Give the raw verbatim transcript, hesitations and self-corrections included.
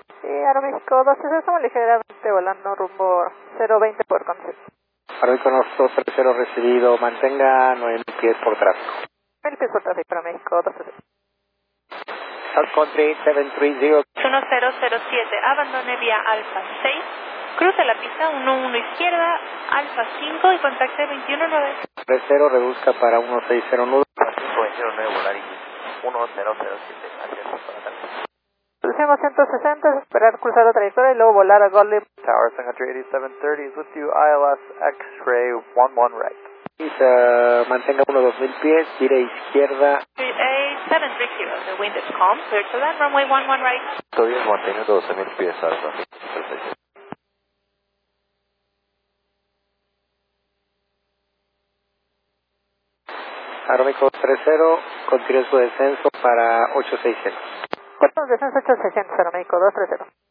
Sí, Aeroméxico dos tres cero, estamos ligeramente volando rumbo cero veinte por concepto. Aeroméxico tres cero recibido, mantenga nueve mil pies por tráfico. El pies por tráfico, Aeroméxico dos tres cero. South Country siete tres cero. uno cero cero siete, abandone vía Alfa seis, cruce la pista uno uno izquierda, Alfa cinco y contacte veintiuno nueve. tres cero, reduzca para uno seis cero nueve. cinco veintiuno nueve, volar uno cero cero siete, hacia el sur para atrás. Solución ciento sesenta, es esperar cruzar la trayectoria y luego volar a Goldie. Tower Sun Country eighty-seven thirty is with you, I L S X-ray one one right. Uh, mantenga uno dos mil pies, gire izquierda. A seven three zero, the wind is calm, clear to land, runway one one right. Todavía manteniendo doce mil pies, Alfa. Aeroméxico tres cero, continúe su descenso para ocho seis cero. Puerto de descenso ocho seiscientos, Aeroméxico dos tres cero.